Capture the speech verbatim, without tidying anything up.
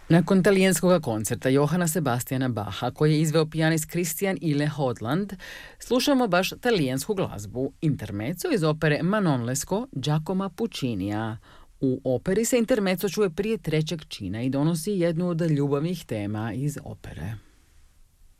Nakon talijanskog koncerta Johana Sebastiana Bacha, koji je izveo pijanist Christian Ile Hodland, slušamo baš talijansku glazbu, intermezzo iz opere Manon Lescaut Giacomo Puccinija. U operi se intermezzo čuje prije trećeg čina i donosi jednu od ljubavnih tema iz opere.